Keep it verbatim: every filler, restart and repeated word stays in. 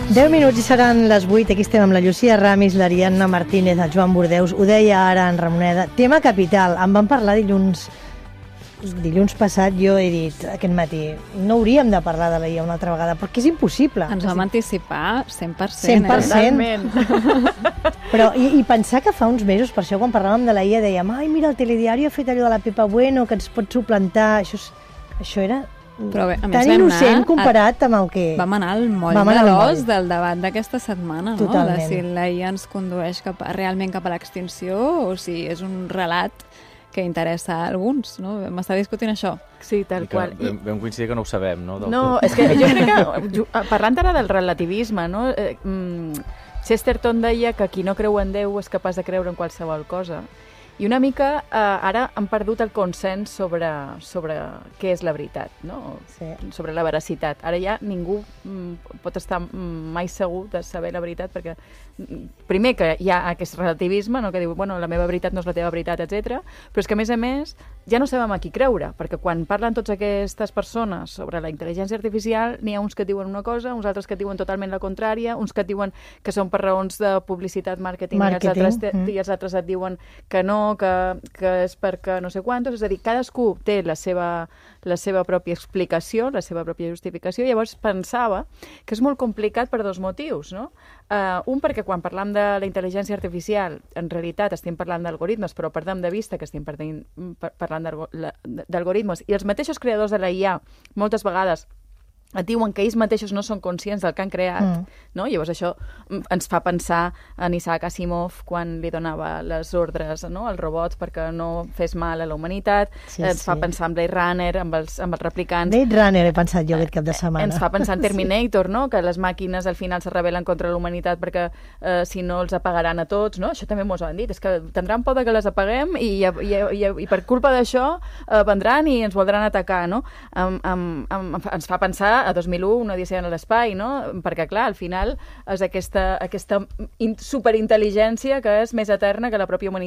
deu minuts i seran les vuit. Aquí estem amb la Llucia Ramis, l'Ariadna Martínez, el Joan Bordeus. Ho deia ara en Ramoneda. Tema capital. En vam parlar dilluns dilluns passat. Jo he dit aquest matí, no hauríem de parlar de la I A una altra vegada, perquè és impossible. Ens vam anticipar cent per cent. cent per cent. Eh? Però, i, i pensar que fa uns mesos, per això quan parlàvem de la I A dèiem, ai, mira, el Telediari ha fet allò de la Pepa Bueno, que ens pot suplantar. Això, és, això era Però bé, a més tan vam innocent anar comparat amb el que... Vam anar al moll Vam de anar al l'os moll. del debat d'aquesta setmana, no? Totalment. De si la I A ens condueix cap a, realment cap a l'extinció o si és un relat que interessa a alguns, no? Vam estar discutint això. Sí, tal qual. Vam, vam coincidir que no ho sabem, no? Del No, tot. és que jo crec que, ju- parlant ara del relativisme, no? Eh, mm, Chesterton deia que qui no creu en Déu és capaç de creure en qualsevol cosa. I una mica eh, ara han perdut el consens sobre, sobre què és la veritat, no? Sí. Sobre la veracitat. Ara ja ningú mm, pot estar mm, mai segur de saber la veritat, perquè mm, primer que hi ha aquest relativisme, no? Que diu, bueno, la meva veritat no és la teva veritat, etcètera. Però és que, a més a més, ja no sabem a qui creure, perquè quan parlen totes aquestes persones sobre la intel·ligència artificial, n'hi ha uns que diuen una cosa, uns altres que diuen totalment la contrària, uns que et diuen que són per raons de publicitat, màrqueting, Màrqueting, i, els altres te, mm. i els altres et diuen que no, que, que és perquè no sé quantos, és a dir, cadascú té la seva, la seva pròpia explicació, la seva pròpia justificació, i llavors pensava que és molt complicat per dos motius, no? Uh, un, perquè quan parlam de la intel·ligència artificial, en realitat estem parlant d'algoritmes, però perdem de vista que estem perdent, par parlant d'algoritmes, i els mateixos creadors de la I A, moltes vegades, et diuen que ells mateixos no són conscients del que han creat, mm. no? Llavors això ens fa pensar en Isaac Asimov quan li donava les ordres, no? als robots perquè no fes mal a la humanitat, sí, ens sí. fa pensar en Blade Runner, amb els, amb els replicants. Blade Runner he pensat jo aquest cap de setmana. Ens fa pensar en Terminator, sí. no? Que les màquines al final se rebel·len contra la humanitat perquè eh, si no els apagaran a tots, no? Això també mos ho han dit, és que tindran por de que les apaguem i, i, i, i per culpa d'això eh, vendran i ens voldran atacar, no? Um, um, um, ens fa pensar a dos mil u, una odissea en l'espai, no? Perquè, clar, al final és aquesta, aquesta superintel·ligència que és més eterna que la pròpia humanitat.